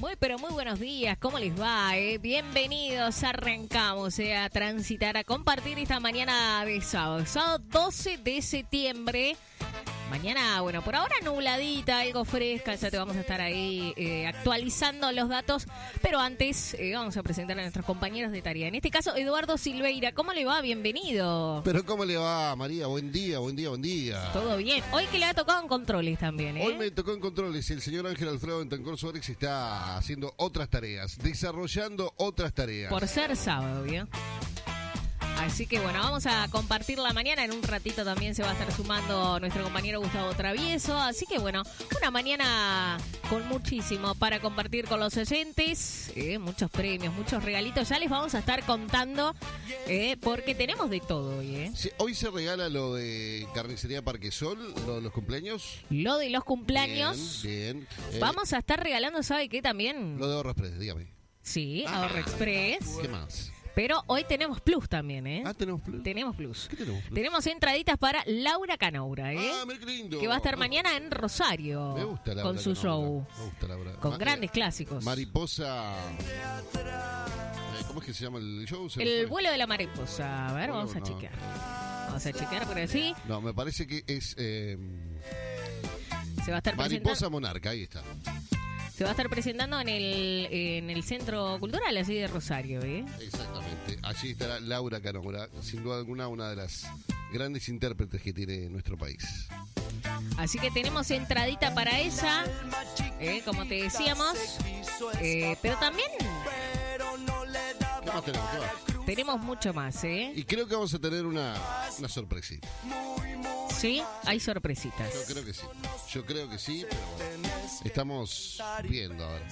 Pero muy buenos días, ¿cómo les va? Bienvenidos, arrancamos a transitar, a compartir esta mañana de sábado 12 de septiembre. Mañana, bueno, por ahora nubladita, algo fresca, ya te vamos a estar ahí actualizando los datos, pero antes vamos a presentar a nuestros compañeros de tarea. En este caso, Eduardo Silveira, ¿cómo le va? Bienvenido. Pero ¿cómo le va, María? Buen día, buen día, buen día. Todo bien. Hoy que le ha tocado en controles también, Hoy me tocó en controles. El señor Ángel Alfredo Bentancor Suárez está haciendo otras tareas, desarrollando otras tareas. Por ser sábado, ¿vio? Así que bueno, vamos a compartir la mañana. En un ratito también se va a estar sumando nuestro compañero Gustavo Travieso. Así que bueno, una mañana con muchísimo para compartir con los oyentes. Muchos premios, muchos regalitos. Ya les vamos a estar contando porque tenemos de todo hoy. Sí, hoy se regala lo de Carnicería Parquesol, lo de los cumpleaños. Lo de los cumpleaños. Bien. Vamos a estar regalando, ¿sabe qué también? Lo de Ahorro Express, dígame. Sí, Ahorro Express. ¿Qué más? Pero hoy tenemos plus también, ¿tenemos plus? Tenemos plus. ¿Qué tenemos plus? Tenemos entraditas para Laura Canoura, mira qué lindo. Que va a estar mañana en Rosario. Me gusta Laura con su Canoura. show. Me gusta Laura. Con grandes clásicos. Mariposa. ¿Cómo es que se llama el show? El vuelo de la mariposa. A ver, vamos a chequear. Vamos a chequear por así. No, me parece que es... Se va a estar Mariposa Monarca, ahí está. Se va a estar presentando en el Centro Cultural, así de Rosario, Exactamente. Allí estará Laura Canoura, sin duda alguna, una de las grandes intérpretes que tiene nuestro país. Así que tenemos entradita para ella, como te decíamos. Pero también... ¿Qué más tenemos? ¿Qué más? Tenemos mucho más, Y creo que vamos a tener una sorpresita. ¿Sí? Hay sorpresitas. Yo creo que sí, pero estamos viendo ahora.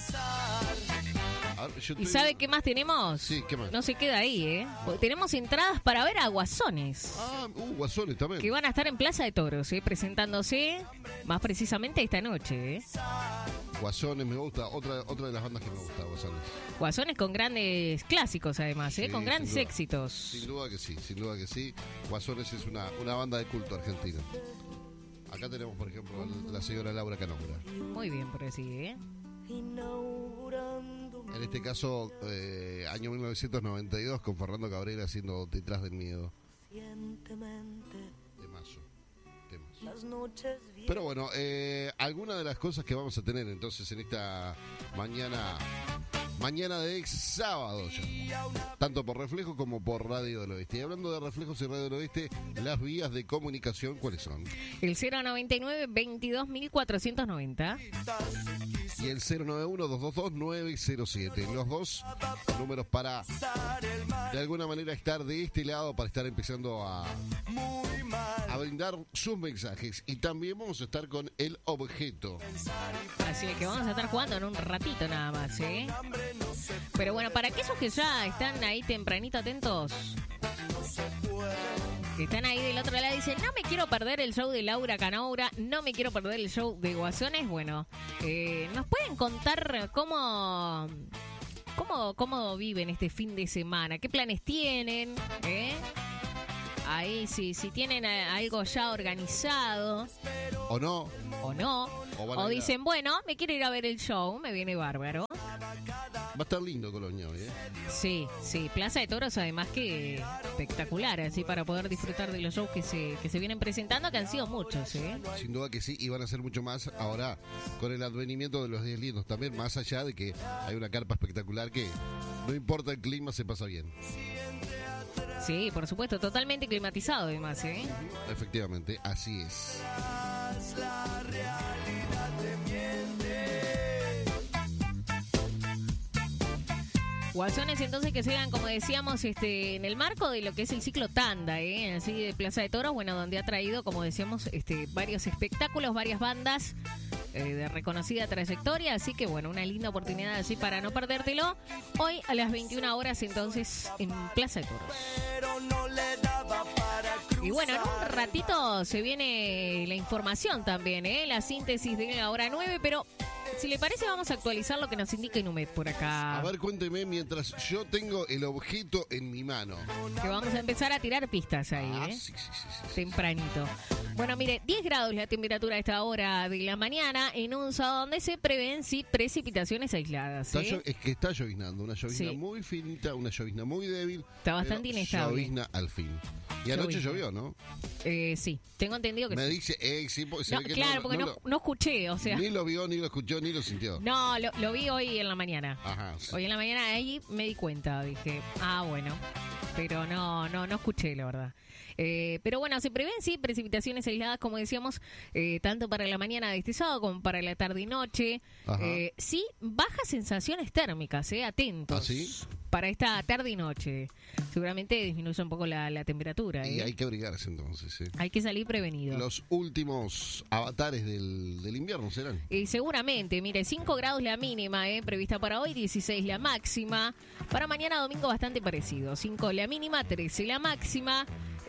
¿Y sabe qué más tenemos? Sí, ¿qué más? No se queda ahí, Porque tenemos entradas para ver a Guasones. Guasones también. Que van a estar en Plaza de Toros, presentándose más precisamente esta noche, Guasones me gusta, otra de las bandas que me gusta, Guasones. Guasones con grandes clásicos además, Sí, con grandes éxitos. Sin duda que sí. Guasones es una banda de culto argentina. Acá tenemos, por ejemplo, la señora Laura Canoura. Muy bien, por así, En este caso, año 1992, con Fernando Cabrera haciendo Detrás del Miedo. Temazo. Pero bueno, algunas de las cosas que vamos a tener entonces en esta mañana de sábado ya, tanto por Reflejos como por Radio del Oeste. Y hablando de Reflejos y Radio del Oeste, las vías de comunicación, ¿cuáles son? El 099-22.490 y el 091-222-907. Los dos números para de alguna manera estar de este lado, para estar empezando a brindar sus mensajes. Y también vamos a estar con el objeto. Así que vamos a estar jugando en un ratito nada más, Pero bueno, para aquellos que ya están ahí tempranito atentos, que están ahí del otro lado y dicen, no me quiero perder el show de Laura Canoura, no me quiero perder el show de Guasones, bueno, nos pueden contar cómo viven este fin de semana, qué planes tienen, Ahí si tienen algo ya organizado. O no. O dicen, bueno, me quiero ir a ver el show, me viene bárbaro. Va a estar lindo Colonia hoy, Sí, Plaza de Toros además que espectacular, así para poder disfrutar de los shows que se vienen presentando, que han sido muchos, Sin duda que sí, y van a ser mucho más ahora con el advenimiento de los días lindos también, más allá de que hay una carpa espectacular que no importa el clima, se pasa bien. Sí, por supuesto, totalmente climatizado además, Efectivamente, así es. Guasones entonces que sean, como decíamos, en el marco de lo que es el ciclo Tanda, así de Plaza de Toros, bueno, donde ha traído, como decíamos, varios espectáculos, varias bandas de reconocida trayectoria, así que bueno, una linda oportunidad así para no perdértelo. Hoy a las 21 horas entonces en Plaza de Toros. Y bueno, en un ratito se viene la información también, la síntesis de la hora 9, pero Si le parece, vamos a actualizar lo que nos indica Inumet por acá. A ver, cuénteme mientras yo tengo el objeto en mi mano. Que vamos a empezar a tirar pistas ahí, Sí. Tempranito. Bueno, mire, 10 grados la temperatura a esta hora de la mañana en un sábado donde se prevén, sí, precipitaciones aisladas. Es que está lloviznando, una llovizna muy finita, una llovizna muy débil. Está bastante inestable. Llovizna al fin. Y anoche llovió, ¿no? Sí, tengo entendido que Me dice, sí, porque se no, ve que claro, porque no escuché, o sea. Ni lo vio, ni lo escuchó, ni lo sintió. No, lo vi hoy en la mañana. Ajá. Sí. Hoy en la mañana ahí me di cuenta, dije, bueno. Pero no escuché, la verdad. Pero bueno, se prevén, sí, precipitaciones aisladas, como decíamos, tanto para la mañana de este sábado como para la tarde y noche. Sí, bajas sensaciones térmicas, atentos. ¿Ah, sí? Para esta tarde y noche. Seguramente disminuye un poco la temperatura. Y hay que abrigarse entonces. Hay que salir prevenido. Los últimos avatares del invierno serán. Seguramente, mire, 5 grados la mínima, prevista para hoy, 16 la máxima. Para mañana domingo bastante parecido. 5 la mínima, 13 la máxima.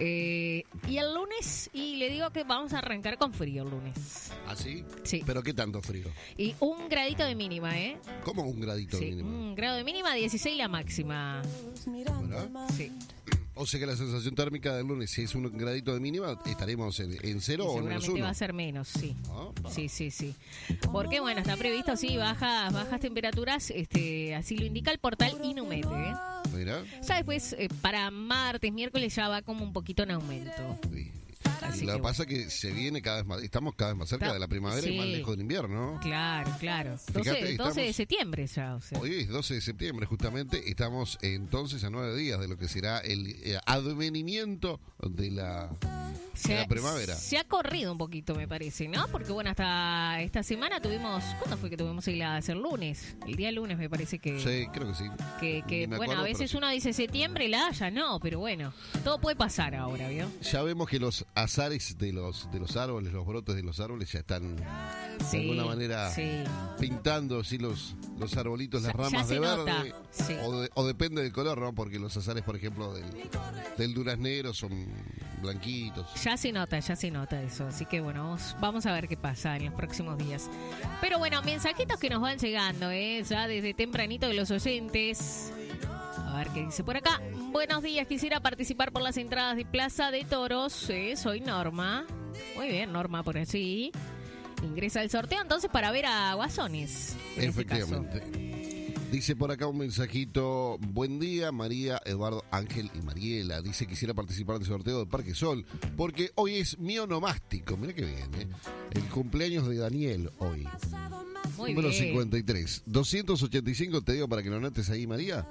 Y el lunes, y le digo que vamos a arrancar con frío el lunes. ¿Ah, sí? Sí. ¿Pero qué tanto frío? Y 1 gradito de mínima, ¿Cómo 1 gradito de mínima? 1 grado de mínima, 16 la máxima. ¿Verdad? Sí. O sea que la sensación térmica del lunes, si es 1 gradito de mínima, estaremos en 0 o en menos 1. Seguramente va a ser menos, sí. Sí. Porque, bueno, está previsto, sí, bajas temperaturas, así lo indica el portal Inumet, Mira. Ya después, para martes, miércoles, ya va como un poquito en aumento. Sí. Lo que pasa es que se viene cada vez más, estamos cada vez más cerca de la primavera y más lejos del invierno, ¿no? Claro. Fíjate, 12 de septiembre ya, o sea. Hoy es 12 de septiembre, justamente, estamos entonces a 9 días de lo que será el advenimiento de la primavera. Se ha corrido un poquito, me parece, ¿no? Porque, bueno, hasta esta semana tuvimos... ¿Cuándo fue que tuvimos aisladas? El lunes. El día lunes me parece que... Sí, creo que sí. Que bueno, a veces uno dice septiembre, la haya, no, pero bueno, todo puede pasar ahora, ¿vio? Ya vemos que los azares de los árboles, los brotes de los árboles ya están de alguna manera pintando ¿sí? los arbolitos, las ramas de verde. Sí. O depende del color, ¿no? Porque los azares, por ejemplo, del duraznero son blanquitos. Ya se nota eso. Así que bueno, vamos a ver qué pasa en los próximos días. Pero bueno, mensajitos que nos van llegando, ya desde tempranito de los oyentes. A ver qué dice por acá. Buenos días, quisiera participar por las entradas de Plaza de Toros. Soy Norma. Muy bien, Norma, por así. Ingresa al sorteo entonces para ver a Guasones. Efectivamente. Dice por acá un mensajito. Buen día, María, Eduardo, Ángel y Mariela. Dice quisiera participar del sorteo del Parque Sol porque hoy es mi onomástico. Mira qué bien, El cumpleaños de Daniel hoy. Muy número bien. 53. 285, te digo para que lo anotes ahí, María.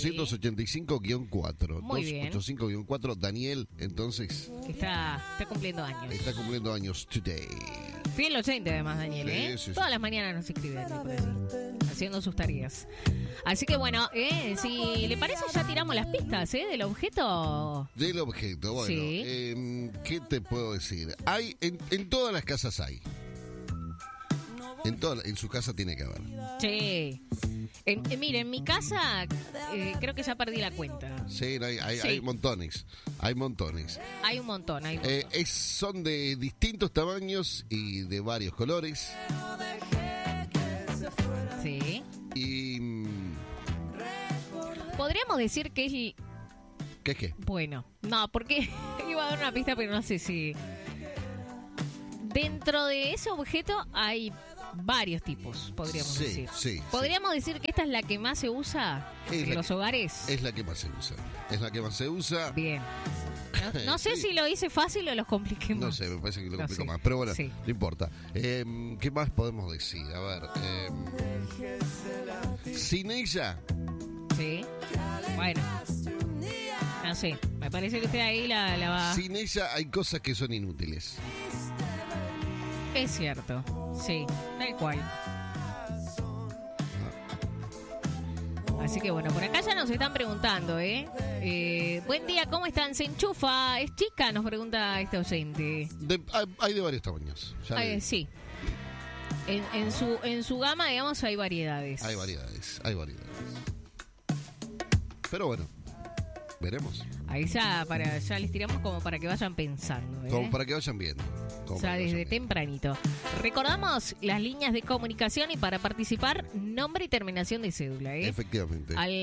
285-4. Muy bien. 285-4. Daniel, entonces. Que está cumpliendo años. Está cumpliendo años today. Fiel oyente, además, Daniel, Sí. Todas las mañanas nos escribe por ahí, haciendo sus tareas. Así que bueno, si le parece, ya tiramos las pistas, del objeto. Del objeto, bueno. Sí. ¿Qué te puedo decir? Hay, en todas las casas hay. En su casa tiene que haber. Sí. Mire, en mi casa creo que ya perdí la cuenta. Sí, hay montones. Hay montones. Hay un montón. Son de distintos tamaños y de varios colores. Sí. Y... podríamos decir que es... ¿Qué es qué? Bueno, no, porque iba a dar una pista, pero no sé si... Dentro de ese objeto hay varios tipos, podríamos decir. Sí. ¿Podríamos decir que esta es la que más se usa en los hogares? Es la que más se usa. Es la que más se usa. Bien. No sé si lo hice fácil o los compliqué más. No sé, me parece que lo complico más. Pero bueno, no importa. ¿Qué más podemos decir? A ver. Sin ella. Sí. Bueno. No sé. Me parece que usted ahí la va... Sin ella hay cosas que son inútiles. Es cierto. Sí, tal cual. Así que bueno, por acá ya nos están preguntando, buen día, ¿cómo están? ¿Se enchufa? ¿Es chica? Nos pregunta este oyente. Hay de varios tamaños. Sí. En su gama, digamos, hay variedades. Hay variedades. Pero bueno, veremos. Ahí ya les tiramos como para que vayan pensando. Como para que vayan viendo. O sea, desde tempranito. Recordamos las líneas de comunicación y para participar, nombre y terminación de cédula, ¿eh? Efectivamente. Al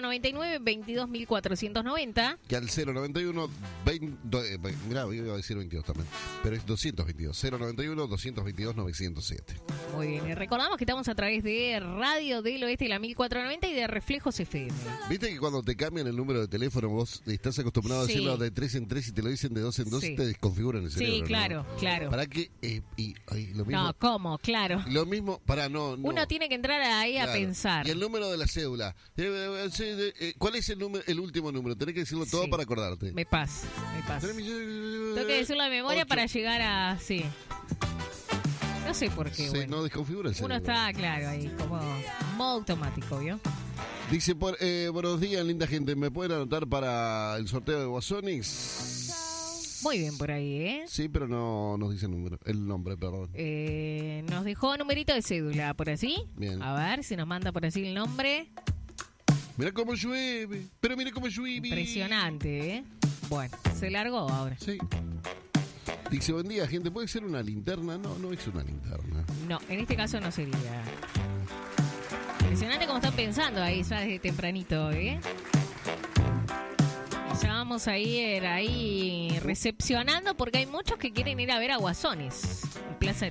099-22.490. Que al 091, mirá, iba a decir 22 también, pero es 222. 091-222-907. Muy bien, y recordamos que estamos a través de Radio del Oeste, la 1490 y de Reflejos FM. Viste que cuando te cambian el número de teléfono, vos estás acostumbrado a decirlo de 3 en 3 y te lo dicen de 2 en 2, te desconfiguran el cerebro. Sí, claro, ¿no? claro. ¿Para qué? Lo mismo, No, ¿cómo? Claro. Lo mismo, no. Uno tiene que entrar ahí a pensar. Y el número de la cédula. ¿Cuál es el último número? Tenés que decirlo todo para acordarte. Me pasa. Tengo que decirlo de memoria 8. Para llegar a... Sí. No sé por qué. Sí, no desconfigura el cerebro. Uno está, claro, ahí como modo automático, ¿vio? Dice, buenos días, linda gente. ¿Me pueden anotar para el sorteo de Guasonix? Muy bien por ahí, ¿eh? Sí, pero no nos dice el nombre, perdón. Nos dejó numerito de cédula, ¿por así? Bien. A ver si nos manda por así el nombre. Mira cómo llueve, pero mira cómo llueve. Impresionante, ¿eh? Bueno, se largó ahora. Sí. Dice, buen día, gente, ¿puede ser una linterna? No es una linterna. No, en este caso no sería. Impresionante cómo están pensando ahí ya desde tempranito, ¿eh? Ya vamos a ir ahí recepcionando porque hay muchos que quieren ir a ver a Guasones en Plaza de